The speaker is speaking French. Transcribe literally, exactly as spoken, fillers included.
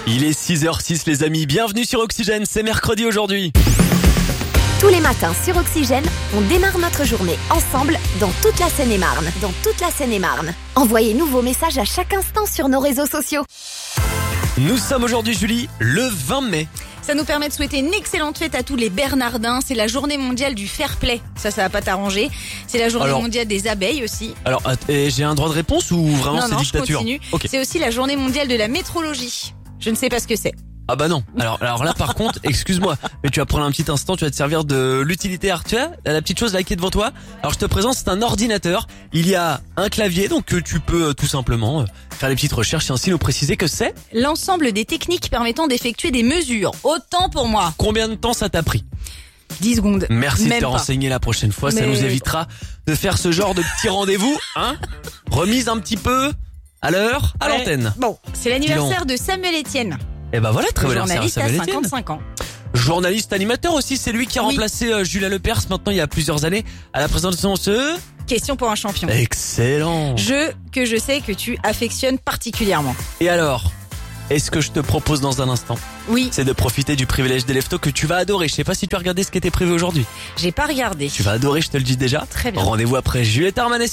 Il est six heures six les amis, bienvenue sur Oxygène, c'est mercredi aujourd'hui. Tous les matins sur Oxygène, on démarre notre journée ensemble dans toute la Seine-et-Marne. Dans toute la Seine-et-Marne. Envoyez-nous vos messages à chaque instant sur nos réseaux sociaux. Nous sommes aujourd'hui Julie, le vingt mai. Ça nous permet de souhaiter une excellente fête à tous les Bernardins. C'est la journée mondiale du fair play. Ça, ça va pas t'arranger. C'est la journée Alors, mondiale des abeilles aussi. Alors, et j'ai un droit de réponse ou vraiment non, c'est non, dictature? je continue. Ok. C'est aussi la journée mondiale de la métrologie. Je ne sais pas ce que c'est. Ah bah non. Alors, alors là par contre, excuse-moi, mais tu vas prendre un petit instant, tu vas te servir de l'utilité Arthur, la petite chose là qui est devant toi. Alors je te présente, c'est un ordinateur. Il y a un clavier, donc euh, tu peux euh, tout simplement euh, faire les petites recherches et ainsi nous préciser que c'est. L'ensemble des techniques permettant d'effectuer des mesures. Autant pour moi. Combien de temps ça t'a pris? dix secondes. Merci Même de te pas. renseigner la prochaine fois, ça Mais- nous évitera de faire ce genre de petit rendez-vous, hein. Remise un petit peu à l'heure, à Ouais. l'antenne. Bon, c'est l'anniversaire de Samuel Etienne. Et bah voilà, très Le bel anniversaire à journaliste à Samuel Etienne. cinquante-cinq ans. Journaliste animateur aussi, c'est lui qui a Oui. remplacé euh, Julien Lepers maintenant il y a plusieurs années à la présentation de ce... Question pour un champion. Excellent. Jeu que je sais que tu affectionnes particulièrement. Et alors, est-ce que je te propose dans un instant, Oui, c'est de profiter du privilège des leftos que tu vas adorer. Je sais pas si tu as regardé ce qui était prévu aujourd'hui. j'ai pas regardé. Tu vas adorer, je te le dis déjà. Très bien. Rendez-vous après Juliette Armanet.